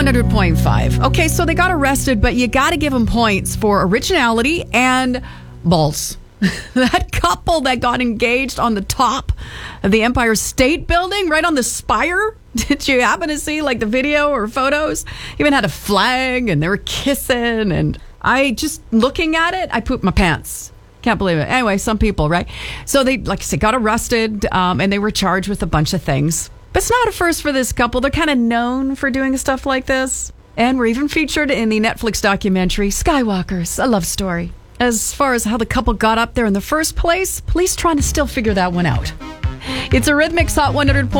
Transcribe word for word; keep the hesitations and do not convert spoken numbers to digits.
hundred point five. Okay, so they got arrested, but you got to give them points for originality and balls. That couple that got engaged on the top of the Empire State Building, right on the spire. Did you happen to see like the video or photos? Even had a flag and they were kissing, and I just looking at it, I pooped my pants. Can't believe it. Anyway, some people, right? So they, like I said, got arrested um, and they were charged with a bunch of things. But it's not a first for this couple. They're kind of known for doing stuff like this. And we're even featured in the Netflix documentary, Skywalkers, a love story. As far as how the couple got up there in the first place, police trying to still figure that one out. It's a Rhythmix Hot one hundred point